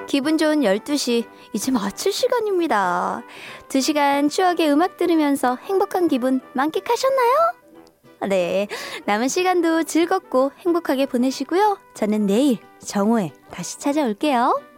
기분 좋은 12시, 이제 마칠 시간입니다. 2시간 추억의 음악 들으면서 행복한 기분 만끽하셨나요? 네, 남은 시간도 즐겁고 행복하게 보내시고요. 저는 내일 정오에 다시 찾아올게요.